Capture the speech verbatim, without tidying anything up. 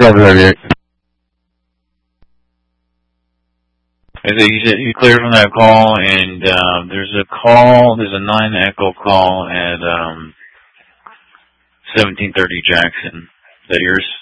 Copy that, Eric. I said you said you cleared from that call, and um, there's a call, there's a nine Echo call at um, seventeen thirty Jackson. Is that yours?